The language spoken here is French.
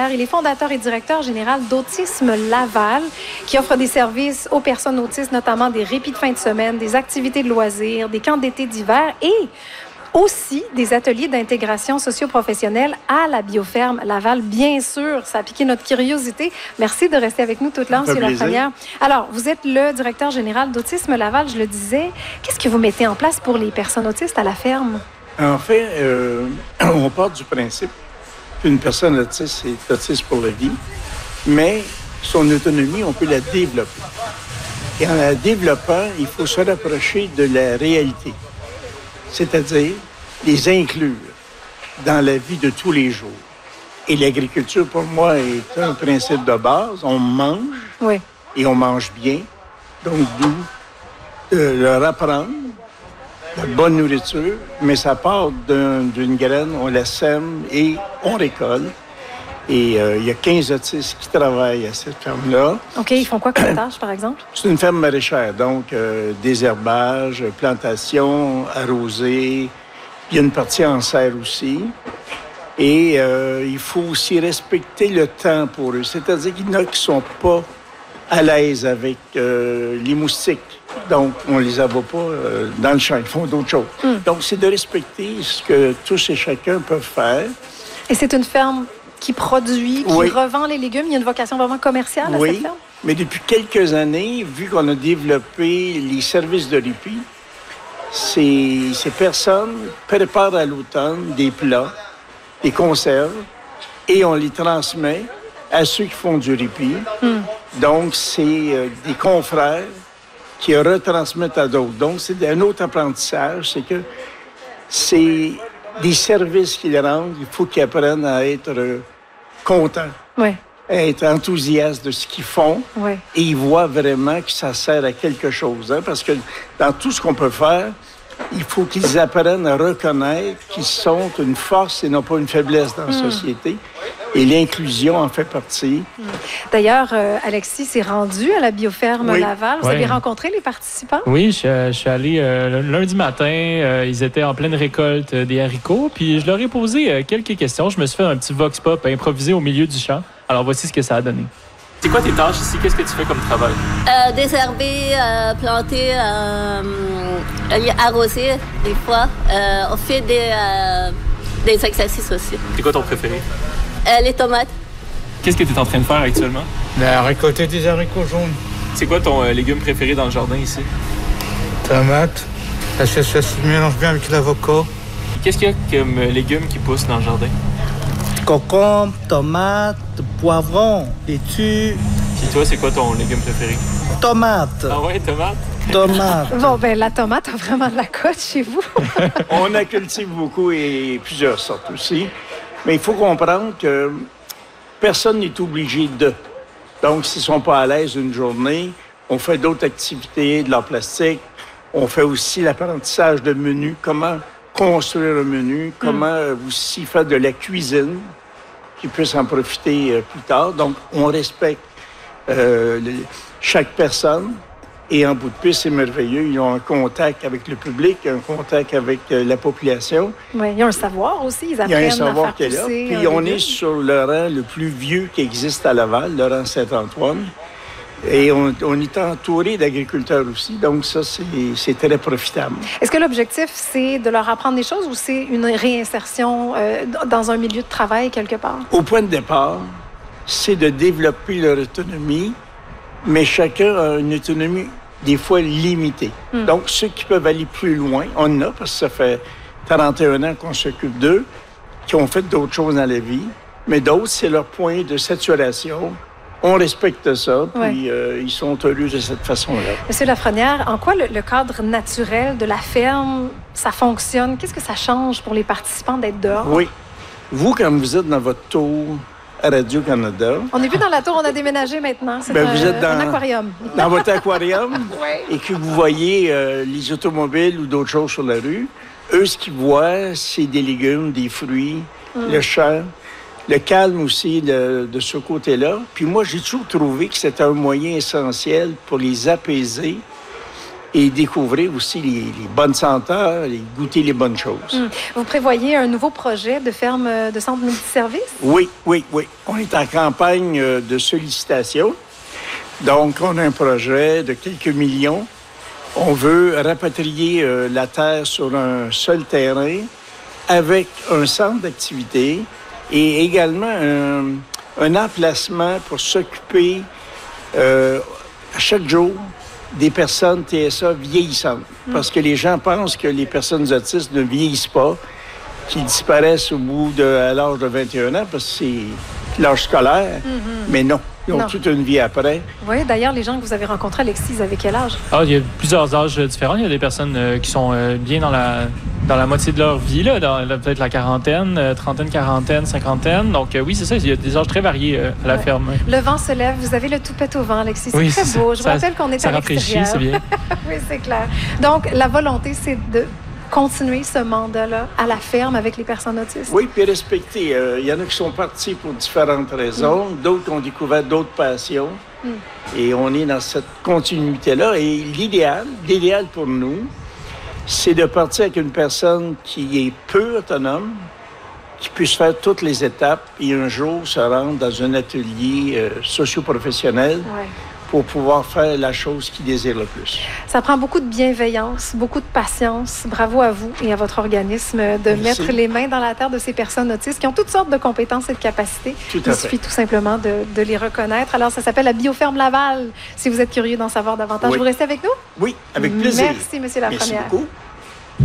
Lafrenière. Il est fondateur et directeur général d'Autisme Laval, qui offre des services aux personnes autistes, notamment des répits de fin de semaine, des activités de loisirs, des camps d'été d'hiver et aussi des ateliers d'intégration socio-professionnelle à la Bioferme Laval. Bien sûr, ça a piqué notre curiosité. Merci de rester avec nous toute l'heure, M. Lafrenière. Alors, vous êtes le directeur général d'Autisme Laval, je le disais. Qu'est-ce que vous mettez en place pour les personnes autistes à la ferme? En fait, on part du principe qu'une personne autiste est autiste pour la vie, mais son autonomie, on peut la développer. Et en la développant, il faut se rapprocher de la réalité, c'est-à-dire les inclure dans la vie de tous les jours. Et l'agriculture, pour moi, est un principe de base. On mange et on mange bien. Donc, d'où leur apprendre la bonne nourriture, mais ça part d'une graine, on la sème et on récolte. Et il y a 15 autistes qui travaillent à cette ferme-là. OK, ils font quoi comme tâche, par exemple? C'est une ferme maraîchère, donc désherbage, plantation, arrosée. Il y a une partie en serre aussi. Et il faut aussi respecter le temps pour eux. C'est-à-dire qu'il y en a qui ne sont pas à l'aise avec les moustiques. Donc, on ne les abat pas dans le champ. Ils font d'autres choses. Donc, c'est de respecter ce que tous et chacun peuvent faire. Et c'est une ferme qui produit, qui revend les légumes. Il y a une vocation vraiment commerciale à cette ferme? Mais depuis quelques années, vu qu'on a développé les services de répit, ces personnes préparent à l'automne des plats, des conserves, et on les transmet à ceux qui font du répit. Donc, c'est des confrères qui retransmettent à d'autres. Donc, c'est un autre apprentissage, c'est que c'est des services qu'ils rendent, il faut qu'ils apprennent à être contents, à être enthousiastes de ce qu'ils font, et ils voient vraiment que ça sert à quelque chose. Hein, parce que dans tout ce qu'on peut faire, il faut qu'ils apprennent à reconnaître qu'ils sont une force et non pas une faiblesse dans la société. Et l'inclusion en fait partie. D'ailleurs, Alexis s'est rendu à la Bioferme Laval. Vous avez rencontré les participants? Oui, je suis allé lundi matin. Ils étaient en pleine récolte des haricots. Puis je leur ai posé quelques questions. Je me suis fait un petit vox pop improvisé au milieu du champ. Alors voici ce que ça a donné. C'est quoi tes tâches ici? Qu'est-ce que tu fais comme travail? Désherber, planter, arroser des fois. On fait des exercices aussi. C'est quoi ton préféré? Les tomates. Qu'est-ce que tu es en train de faire actuellement? Récolter des haricots jaunes. C'est quoi ton légume préféré dans le jardin ici? Tomates. Parce que ça se mélange bien avec l'avocat. Qu'est-ce qu'il y a comme légumes qui poussent dans le jardin? Concombre, tomates, poivrons, laitue. Puis toi, c'est quoi ton légume préféré? Tomates. Ah ouais, tomates? Tomates. Bon, ben la tomate a vraiment de la cote chez vous. On en cultive beaucoup et plusieurs sortes aussi. Mais il faut comprendre que personne n'est obligé de. Donc, s'ils ne sont pas à l'aise une journée, on fait d'autres activités, de l'art plastique. On fait aussi l'apprentissage de menus, comment construire un menu, comment aussi faire de la cuisine, qu'ils puissent en profiter plus tard. Donc, on respecte chaque personne. Et en bout de piste, c'est merveilleux. Ils ont un contact avec le public, un contact avec la population. Oui, il y a un savoir aussi. Ils apprennent il y a un savoir qui est là. Puis on légume. est sur le rang le plus vieux qui existe à Laval, le rang Saint-Antoine. Et on est entouré d'agriculteurs aussi. Donc ça, c'est très profitable. Est-ce que l'objectif, c'est de leur apprendre des choses ou c'est une réinsertion dans un milieu de travail quelque part? Au point de départ, c'est de développer leur autonomie, mais chacun a une autonomie des fois limitée. Donc, ceux qui peuvent aller plus loin, on en a, parce que ça fait 41 ans qu'on s'occupe d'eux, qui ont fait d'autres choses dans la vie, mais d'autres, c'est leur point de saturation. On respecte ça, puis ils sont heureux de cette façon-là. Monsieur Lafrenière, en quoi le cadre naturel de la ferme, ça fonctionne? Qu'est-ce que ça change pour les participants d'être dehors? Oui. Vous, quand vous êtes dans votre tour à Radio-Canada... On n'est plus dans la tour, on a déménagé maintenant. C'est vous êtes un aquarium. Dans votre aquarium, et que vous voyez les automobiles ou d'autres choses sur la rue, eux, ce qu'ils voient, c'est des légumes, des fruits, le champ, le calme aussi de ce côté-là. Puis moi, j'ai toujours trouvé que c'était un moyen essentiel pour les apaiser et découvrir aussi les bonnes senteurs et goûter les bonnes choses. Vous prévoyez un nouveau projet de ferme de centre multiservice? Oui. On est en campagne de sollicitation. Donc, on a un projet de quelques millions. On veut rapatrier la terre sur un seul terrain avec un centre d'activité et également un emplacement pour s'occuper à chaque jour des personnes TSA vieillissantes. Parce que les gens pensent que les personnes autistes ne vieillissent pas, qu'ils disparaissent à l'âge de 21 ans parce que c'est l'âge scolaire. Mais non. Ils ont toute une vie après. Oui, d'ailleurs, les gens que vous avez rencontrés, Alexis, ils avaient quel âge? Il y a plusieurs âges différents. Il y a des personnes qui sont bien dans la moitié de leur vie, là, dans peut-être la quarantaine, trentaine, quarantaine, cinquantaine. Donc oui, c'est ça, il y a des âges très variés à la ferme. Le vent se lève, vous avez le toupette au vent, Alexis. C'est très beau. Je vous rappelle qu'on est à l'extérieur. Ça rafraîchit, c'est bien. Oui, c'est clair. Donc, la volonté, c'est de continuer ce mandat-là à la ferme avec les personnes autistes. Oui, puis respecter. Il y en a qui sont partis pour différentes raisons, d'autres ont découvert d'autres passions. Et on est dans cette continuité-là. Et l'idéal pour nous, c'est de partir avec une personne qui est peu autonome, qui puisse faire toutes les étapes et un jour se rendre dans un atelier socio-professionnel pour pouvoir faire la chose qu'il désire le plus. Ça prend beaucoup de bienveillance, beaucoup de patience. Bravo à vous et à votre organisme de mettre les mains dans la terre de ces personnes autistes qui ont toutes sortes de compétences et de capacités. Il suffit tout simplement de les reconnaître. Alors, ça s'appelle la Bioferme Laval, si vous êtes curieux d'en savoir davantage. Vous restez avec nous? Oui, avec plaisir. Merci, M. Lafrenière. Merci beaucoup.